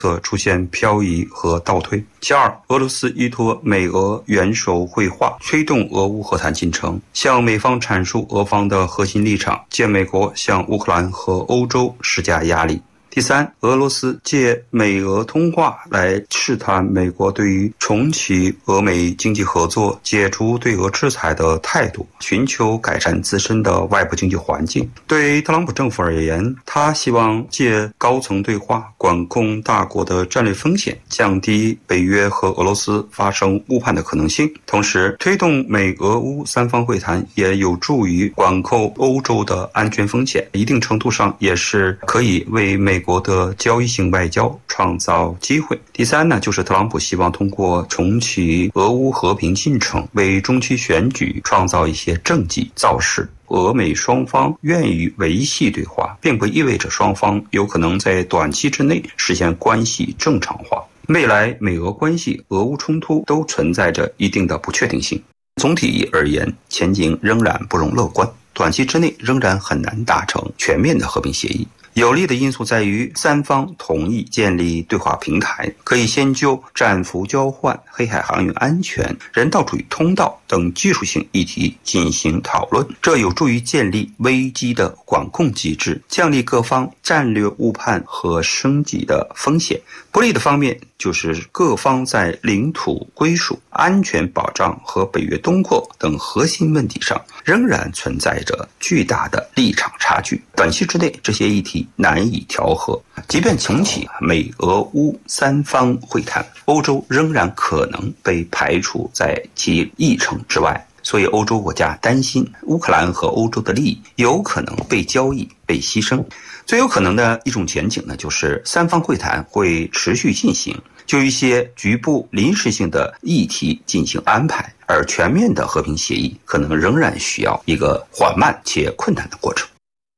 的出现漂移和倒退。其二，俄罗斯依托美俄元首会话，推动俄乌和谈进程，向美方阐述俄方的核心立场，借美国向乌克兰和欧洲施加压力。第三，俄罗斯借美俄通话来试探美国对于重启俄美经济合作、解除对俄制裁的态度，寻求改善自身的外部经济环境。对特朗普政府而言，他希望借高层对话管控大国的战略风险，降低北约和俄罗斯发生误判的可能性。同时，推动美俄乌三方会谈也有助于管控欧洲的安全风险，一定程度上也是可以为美国的交易性外交创造机会。第三呢，就是特朗普希望通过重启俄乌和平进程，为中期选举创造一些政绩造势。俄美双方愿意维系对话，并不意味着双方有可能在短期之内实现关系正常化。未来美俄关系、俄乌冲突都存在着一定的不确定性。总体而言，前景仍然不容乐观，短期之内仍然很难达成全面的和平协议。有利的因素在于三方同意建立对话平台，可以先就战俘交换、黑海航运安全、人道主义通道等技术性议题进行讨论，这有助于建立危机的管控机制，降低各方战略误判和升级的风险。不利的方面就是各方在领土归属、安全保障和北约东扩等核心问题上仍然存在着巨大的立场差距，短期之内这些议题难以调和。即便重启美俄乌三方会谈，欧洲仍然可能被排除在其议程之外，所以欧洲国家担心乌克兰和欧洲的利益有可能被交易、被牺牲。最有可能的一种前景呢，就是三方会谈会持续进行，就一些局部临时性的议题进行安排，而全面的和平协议可能仍然需要一个缓慢且困难的过程。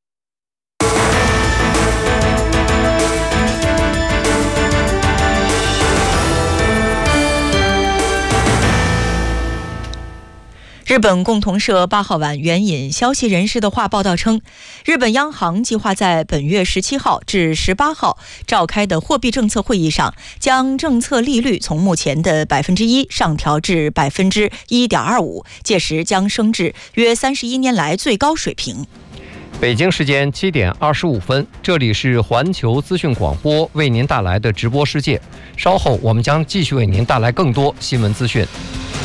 日本共同社8号晚援引消息人士的话报道称，日本央行计划在本月17号至18号召开的货币政策会议上，将政策利率从目前的 1% 上调至 1.25%， 届时将升至约31年来最高水平。 北京时间7点25分，这里是环球资讯广播为您带来的直播世界。稍后我们将继续为您带来更多新闻资讯。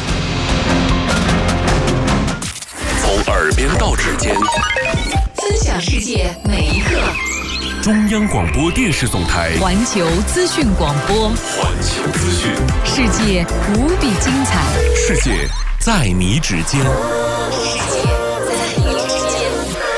从耳边到指尖， 分享世界每一刻。 中央广播电视总台环球资讯广播， 环球资讯， 世界无比精彩， 世界在你指尖。 世界在你指尖。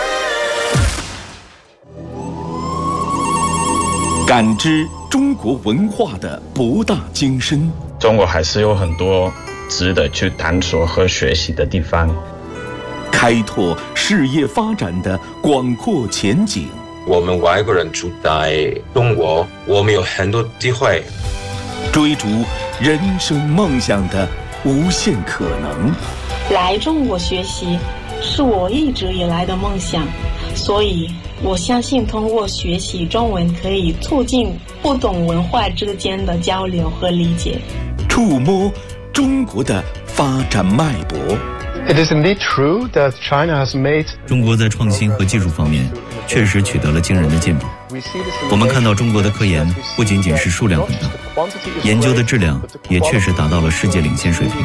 感知中国文化的博大精深， 中国还是有很多值得去探索和学习的地方， 开拓事业发展的广阔前景。 我们外国人住在中国，我们有很多机会， 追逐人生梦想的无限可能。 来中国学习是我一直以来的梦想，所以我相信通过学习中文可以促进不同文化之间的交流和理解， 触摸中国的发展脉搏。 It is indeed true that China has made 中国在创新和技术方面确实取得了惊人的进步。我们看到中国的科研不仅仅是数量很大，研究的质量也确实达到了世界领先水平。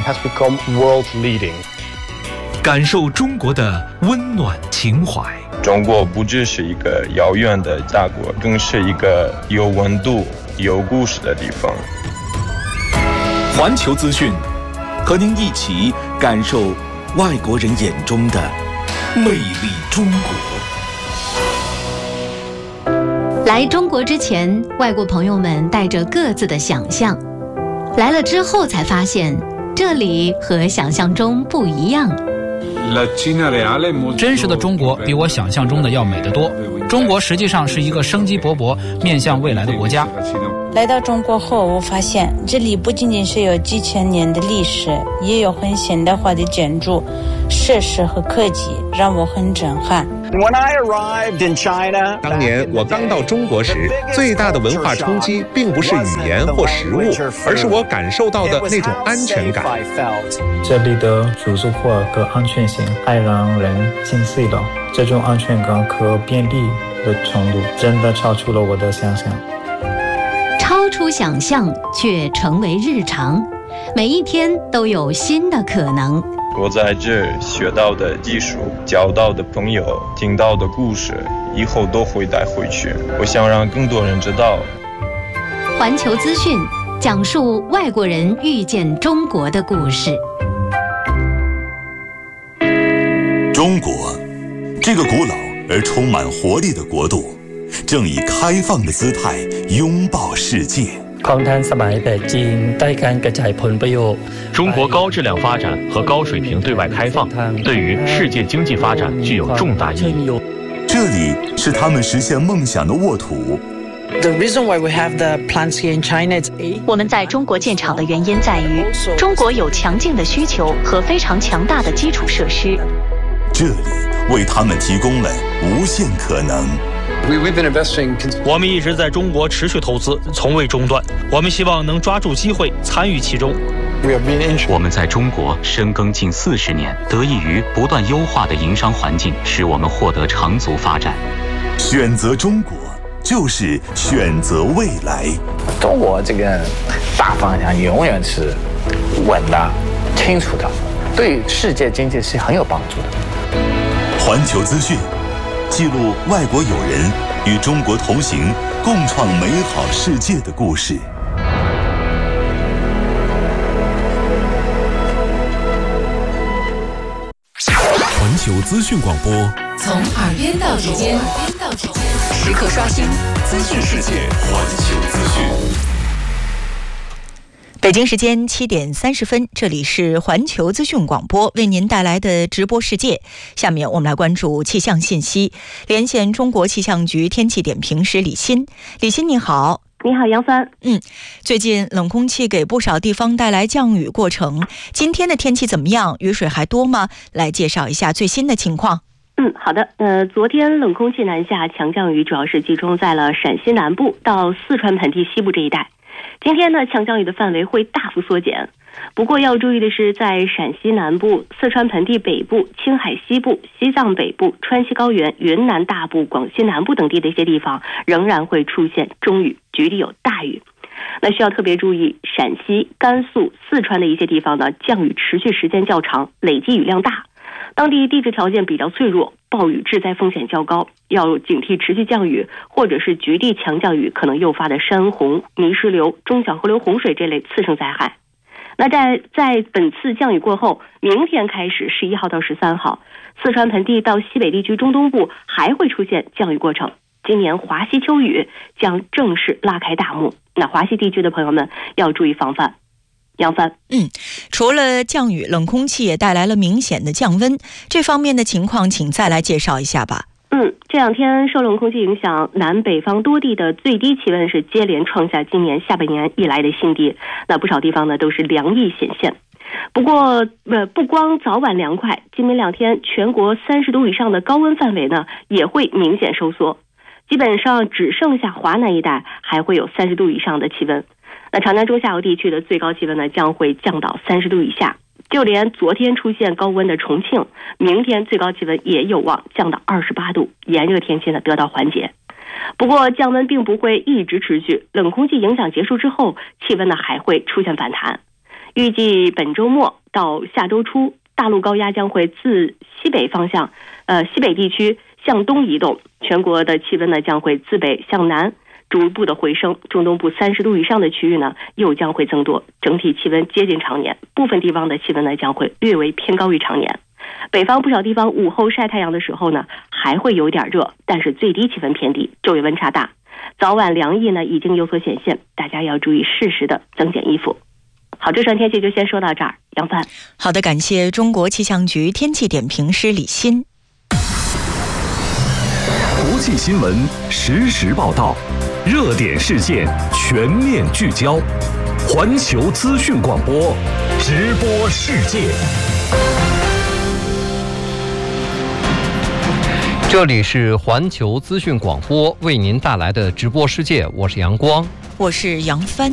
感受中国的温暖情怀。 中国不只是一个遥远的大国，更是一个有温度、有故事的地方。 环球资讯，和您一起感受外国人眼中的魅力中国。 来中国之前，外国朋友们带着各自的想象，来了之后才发现，这里和想象中不一样。 真实的中国比我想象中的要美得多。中国实际上是一个生机勃勃、面向未来的国家。 来到中国后，我发现这里不仅仅是有几千年的历史，也有很现代化的建筑， 设施和科技让我很震撼。 当年我刚到中国时，最大的文化冲击并不是语言或食物，而是我感受到的那种安全感。 这里的住宿或和安全性还让人惊喜了，这种安全感和便利的程度真的超出了我的想象。 超出想象却成为日常，每一天都有新的可能。 我在这学到的技术、交到的朋友、听到的故事，以后都会带回去。我想让更多人知道。 环球资讯讲述外国人遇见中国的故事。 中国，这个古老而充满活力的国度，正以开放的姿态拥抱世界。 中国高质量发展和高水平对外开放，对于世界经济发展具有重大意义。 这里是他们实现梦想的沃土。 我们在中国建厂的原因在于，中国有强劲的需求和非常强大的基础设施。 这里为他们提供了无限可能。 我们一直在中国持续投资，从未中断。我们希望能抓住机会，参与其中。 我们在中国深耕近40年，得益于不断优化的营商环境，使我们获得长足发展。 选择中国，就是选择未来。 中国这个大方向永远是稳的、清楚的，对世界经济是很有帮助的。 环球资讯记录外国友人与中国同行，共创美好世界的故事。 环球资讯广播， 从耳边到指尖，时刻刷新资讯世界。 环球资讯。 北京时间7点30分，这里是环球资讯广播为您带来的直播世界。下面我们来关注气象信息，连线中国气象局天气点评师李欣。李欣你好。 你好，杨帆。 最近冷空气给不少地方带来降雨过程，今天的天气怎么样？雨水还多吗？来介绍一下最新的情况。 好的。昨天冷空气南下，强降雨主要是集中在了陕西南部到四川盆地西部这一带。今天呢，强降雨的范围会大幅缩减。不过要注意的是，在陕西南部、四川盆地北部、青海西部、西藏北部、川西高原、云南大部、广西南部等地的一些地方仍然会出现中雨，局地有大雨。那需要特别注意，陕西、甘肃、四川的一些地方呢，降雨持续时间较长，累计雨量大，当地地质条件比较脆弱，暴雨致灾风险较高，要警惕持续降雨或者是局地强降雨可能诱发的山洪、泥石流、中小河流洪水这类次生灾害。那在本次降雨过后，明天开始11号到13号，四川盆地到西北地区中东部还会出现降雨过程。今年华西秋雨将正式拉开大幕，那华西地区的朋友们要注意防范。杨帆， 除了降雨，冷空气也带来了明显的降温，这方面的情况请再来介绍一下吧。 这两天受冷空气影响，南北方多地的最低气温是接连创下今年下半年以来的新低，那不少地方呢都是凉意显现。不过不光早晚凉快，今明两天全国30度以上的高温范围呢也会明显收缩，基本上只剩下华南一带还会有30度以上的气温。那长江中下游地区的最高气温呢将会降到30度以下，就连昨天出现高温的重庆，明天最高气温也有望降到28度，炎热天气呢得到缓解。不过降温并不会一直持续，冷空气影响结束之后，气温呢还会出现反弹。预计本周末到下周初，大陆高压将会自西北方向，西北地区向东移动，全国的气温呢将会自北向南逐步的回升，中东部30度以上的区域呢又将会增多，整体气温接近常年，部分地方的气温呢将会略微偏高于常年。北方不少地方午后晒太阳的时候呢还会有点热，但是最低气温偏低，昼夜温差大，早晚凉意呢已经有所显现，大家要注意适时的增减衣服。好，这段天气就先说到这儿。杨帆， 好的，感谢中国气象局天气点评师李欣。 国际新闻实时报道，热点事件全面聚焦，环球资讯广播，直播世界。 这里是环球资讯广播为您带来的直播世界，我是杨光， 我是杨帆。